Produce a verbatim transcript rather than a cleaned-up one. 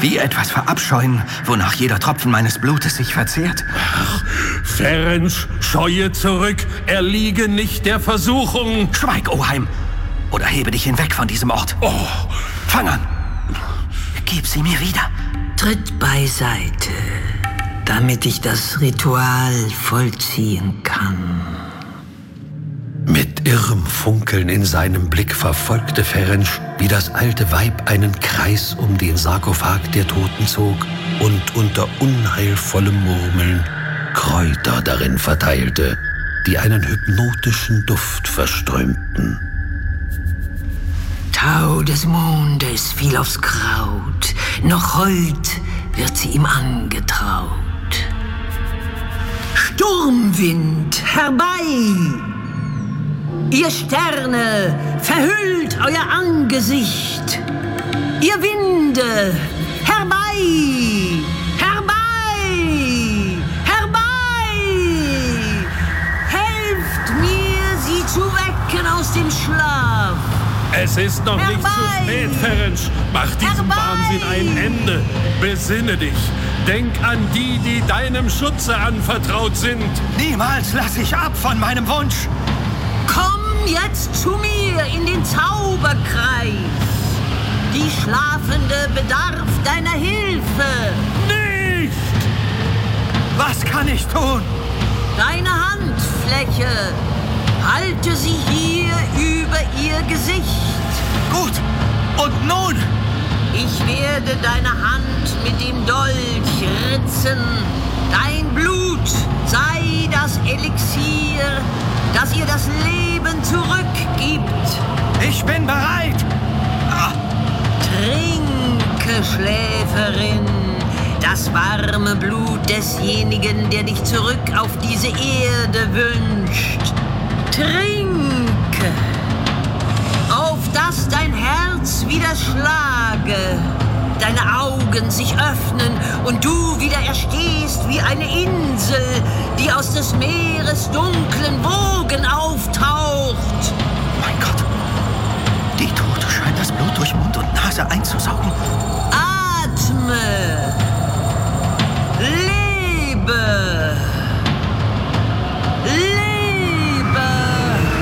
Wie etwas verabscheuen, wonach jeder Tropfen meines Blutes sich verzehrt? Ach, Ferenc, scheue zurück, erliege nicht der Versuchung. Schweig, Oheim, oder hebe dich hinweg von diesem Ort. Oh. Fang an. Gib sie mir wieder. Tritt beiseite, damit ich das Ritual vollziehen kann. Mit irrem Funkeln in seinem Blick verfolgte Ferenc, wie das alte Weib einen Kreis um den Sarkophag der Toten zog und unter unheilvollem Murmeln Kräuter darin verteilte, die einen hypnotischen Duft verströmten. Tau des Mondes fiel aufs Kraut, noch heut wird sie ihm angetraut. Sturmwind, herbei! Ihr Sterne, verhüllt euer Angesicht! Ihr Winde, herbei! Herbei! Herbei! Helft mir, sie zu wecken aus dem Schlaf! Es ist noch Herbei! nicht zu spät, Ferenc. Mach diesem Herbei! Wahnsinn ein Ende. Besinne dich. Denk an die, die deinem Schutze anvertraut sind. Niemals lasse ich ab von meinem Wunsch. Komm jetzt zu mir in den Zauberkreis. Die Schlafende bedarf deiner Hilfe. Nicht! Was kann ich tun? Deine Handfläche. Halte sie hier über ihr Gesicht. Gut. Und nun? Ich werde deine Hand mit dem Dolch ritzen. Dein Blut sei das Elixier, das ihr das Leben zurückgibt. Ich bin bereit. Ah. Trinke, Schläferin, das warme Blut desjenigen, der dich zurück auf diese Erde wünscht. Trinke, auf dass dein Herz wieder schlage, deine Augen sich öffnen und du wieder erstehst wie eine Insel, die aus des Meeres dunklen Wogen